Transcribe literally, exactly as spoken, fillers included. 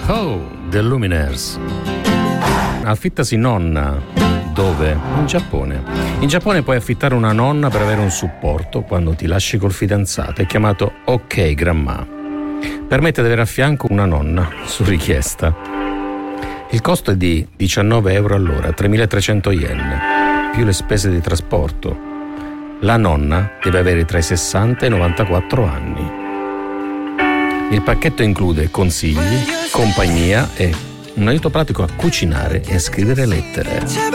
Oh, The Lumineers. Affittasi nonna. Dove? In Giappone. In Giappone puoi affittare una nonna per avere un supporto quando ti lasci col fidanzato. È chiamato Ok Grandma. Permette di avere a fianco una nonna su richiesta. Il costo è di diciannove euro all'ora, tremilatrecento yen, più le spese di trasporto. La nonna deve avere tra i sessanta e i novantaquattro anni. Il pacchetto include consigli, compagnia e un aiuto pratico a cucinare e a scrivere lettere.